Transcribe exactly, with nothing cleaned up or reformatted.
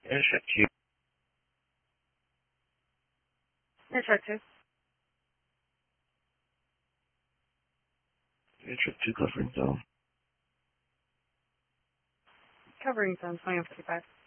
Yeah, check two. Yeah, check two. Yeah, check two covering zone. Covering zone twenty fifty-five.